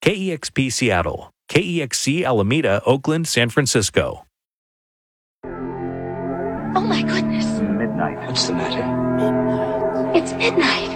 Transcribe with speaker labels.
Speaker 1: KEXP Seattle, KEXC Alameda, Oakland, San Francisco.
Speaker 2: Oh my goodness.
Speaker 3: Midnight.
Speaker 4: What's the matter?
Speaker 2: It's midnight.